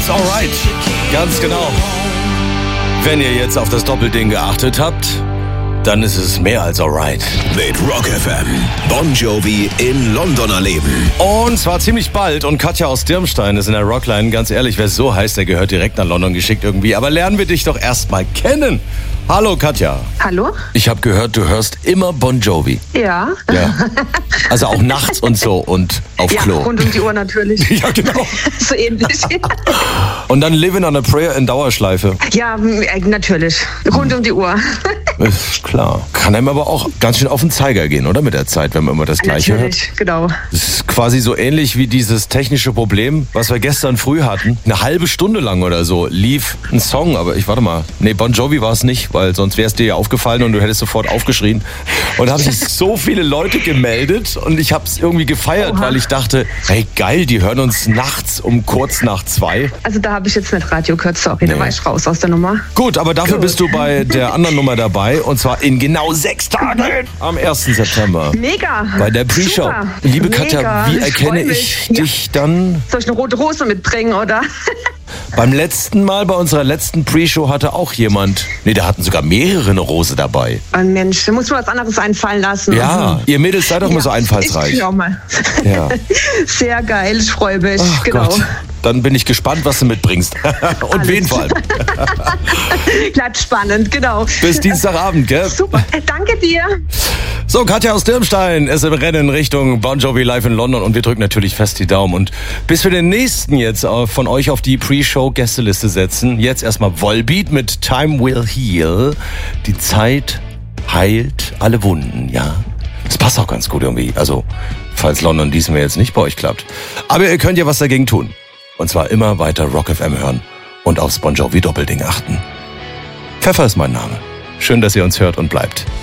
als alright. Ganz genau. Wenn ihr jetzt auf das Doppelding geachtet habt, dann ist es mehr als alright. Mit Rock FM. Bon Jovi in London erleben. Und zwar ziemlich bald. Und Katja aus Dirmstein ist in der Rockline. Ganz ehrlich, wer so heißt, der gehört direkt nach London geschickt irgendwie. Aber lernen wir dich doch erstmal kennen. Hallo Katja. Hallo? Ich habe gehört, du hörst immer Bon Jovi. Ja. Ja. Also auch nachts und so und auf Klo. Ja, rund um die Uhr natürlich. Ja, genau. So ähnlich. Und dann Living on a Prayer in Dauerschleife. Ja, natürlich. Rund um die Uhr. Ist klar. Kann einem aber auch ganz schön auf den Zeiger gehen, oder? Mit der Zeit, wenn man immer das Gleiche hört. Natürlich, genau. Das ist quasi so ähnlich wie dieses technische Problem, was wir gestern früh hatten. Eine halbe Stunde lang oder so lief ein Song, aber Bon Jovi war es nicht, weil sonst wäre es dir ja aufgefallen und du hättest sofort aufgeschrien. Und da haben sich so viele Leute gemeldet und ich habe es irgendwie gefeiert, weil ich dachte, hey geil, die hören uns nachts um kurz nach 2. Also da habe ich jetzt nicht Radio gehört, sorry, da war ich raus aus der Nummer. Gut, aber dafür bist du bei der anderen Nummer dabei und zwar in genau 6 Tagen am 1. September. Mega. Bei der Pre-Show. Super. Liebe Mega. Katja, wie erkenne ich dich dann? Soll ich eine rote Hose mitbringen, oder? Beim letzten Mal, bei unserer letzten Pre-Show hatte auch jemand, da hatten sogar mehrere eine Rose dabei. Oh Mensch, da muss man was anderes einfallen lassen. Ja, ihr Mädels seid doch immer so einfallsreich. Ich auch mal. Ja. Sehr geil, ich freue mich. Ach genau. Gott. Dann bin ich gespannt, was du mitbringst. Und Alles. wen vor allem. Bleibt spannend, genau. Bis Dienstagabend, gell? Super, danke dir. So, Katja aus Dirmstein ist im Rennen Richtung Bon Jovi live in London und wir drücken natürlich fest die Daumen. Und bis wir den nächsten jetzt von euch auf die Pre-Show-Gästeliste setzen, jetzt erstmal Volbeat mit Time Will Heal. Die Zeit heilt alle Wunden, ja. Das passt auch ganz gut irgendwie. Also, falls London diesmal jetzt nicht bei euch klappt. Aber ihr könnt ja was dagegen tun. Und zwar immer weiter Rock FM hören und aufs Bon Jovi Doppelding achten. Pfeffer ist mein Name. Schön, dass ihr uns hört und bleibt.